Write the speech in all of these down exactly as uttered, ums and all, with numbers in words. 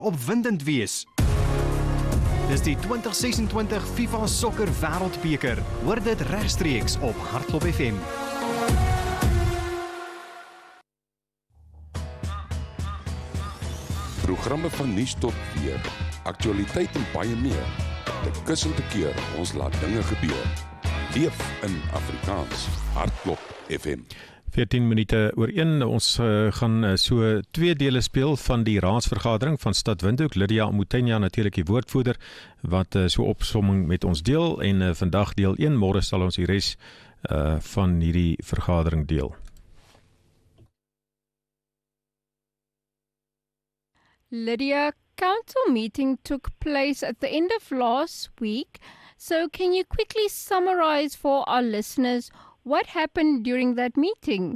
opwindend wees. Dis die twintig sesentwintig FIFA Sokker Wêreldbeker. Hoor dit regstreeks op Hardloop F M. Programme van nuus tot weer, aktualiteit en baie meer. Te kussend te keer, ons laat dinge gebeur. Leef in Afrikaans. Hardloop F M. veertien minute oor een. Ons uh, gaan uh, so twee dele speel van die raadsvergadering van Stad Windhoek. Lydia Mutenya, natuurlik die woordvoerder, wat uh, so opsomming met ons deel. En uh, vandag deel een, môre sal ons die res uh, van hierdie vergadering deel. Lydia, council meeting took place at the end of last week. So can you quickly summarize for our listeners what happened during that meeting?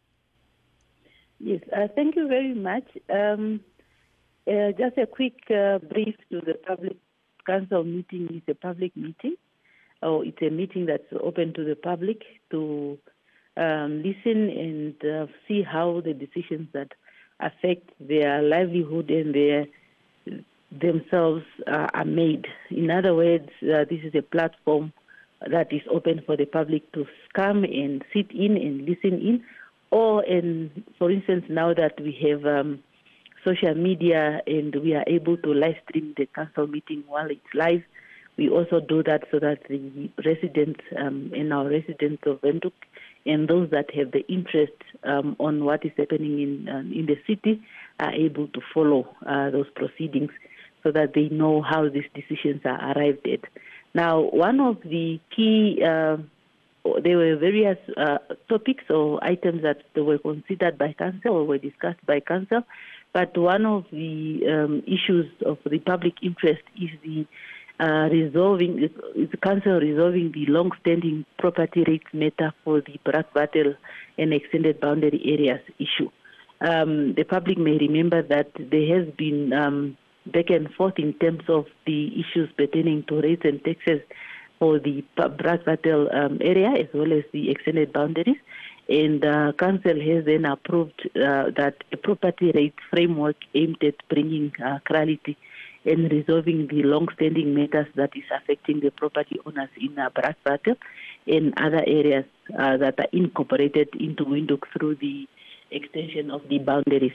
Yes, uh, thank you very much. Um, uh, just a quick uh, brief to the public. Council meeting is a public meeting, or it's a meeting that's open to the public to um, listen and uh, see how the decisions that affect their livelihood and their themselves uh, are made. In other words, uh, this is a platform that is open for the public to come and sit in and listen in. Or, in, for instance, now that we have um, social media and we are able to live stream the council meeting while it's live, we also do that so that the residents um, and our residents of Windhoek and those that have the interest um, on what is happening in um, in the city are able to follow uh, those proceedings so that they know how these decisions are arrived at. Now, one of the key, uh, there were various uh, topics or items that were considered by council or were discussed by council, but one of the um, issues of the public interest is the uh, resolving, is the council resolving the long-standing property rights matter for the Brakwater and extended boundary areas issue. Um, the public may remember that there has been um, back and forth in terms of the issues pertaining to rates and taxes for the Brakwater um, area as well as the extended boundaries. And uh, council has then approved uh, that a property rights framework aimed at bringing uh, clarity and resolving the long-standing matters that is affecting the property owners in uh, Brakwater and other areas uh, that are incorporated into Windhoek through the extension of the boundaries.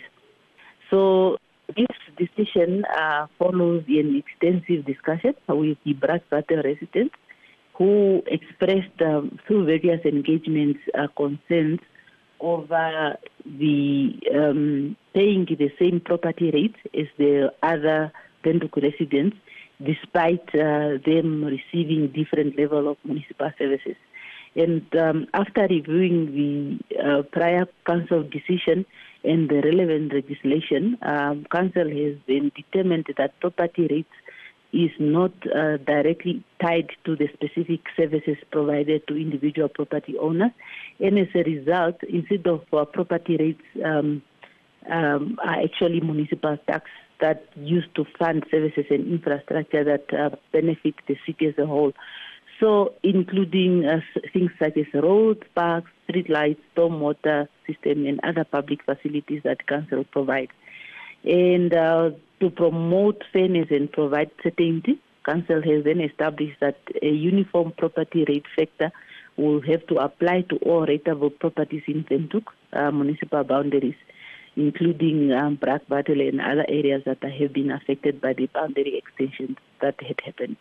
So this decision uh, follows an extensive discussion with the Brakwater residents who expressed um, through various engagements uh, concerns over the um, paying the same property rates as the other Windhoek residents, despite uh, them receiving different level of municipal services. And um, after reviewing the uh, prior council decision and the relevant legislation, um, council has then determined that property rates is not uh, directly tied to the specific services provided to individual property owners. And as a result, instead of uh, property rates um, um, are actually municipal tax that used to fund services and infrastructure that uh, benefit the city as a whole. So including uh, things such as roads, parks, street lights, stormwater system, and other public facilities that council provides. And uh, to promote fairness and provide certainty, council has then established that a uniform property rate factor will have to apply to all rateable properties in Windhoek uh, municipal boundaries, including um, Brakwater and other areas that have been affected by the boundary extensions that had happened.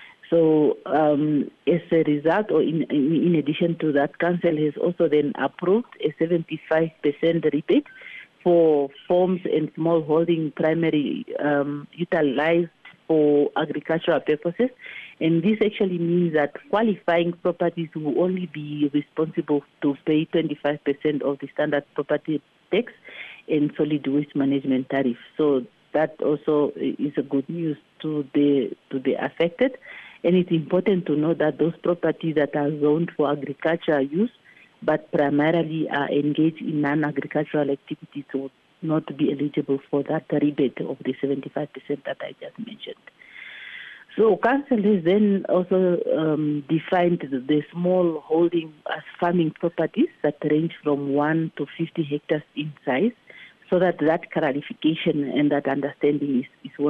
So um, as a result, or in, in addition to that, council has also then approved a seventy-five percent rebate for farms and small holding primary um, utilized for agricultural purposes. And this actually means that qualifying properties will only be responsible to pay twenty-five percent of the standard property tax and solid waste management tariff. So that also is a good news to the to the affected. And it's important to know that those properties that are zoned for agricultural use but primarily are engaged in non-agricultural activities would not be eligible for that rebate of the seventy-five percent that I just mentioned. So council has then also um, defined the small holding as farming properties that range from one to fifty hectares in size, so that that clarification and that understanding is, is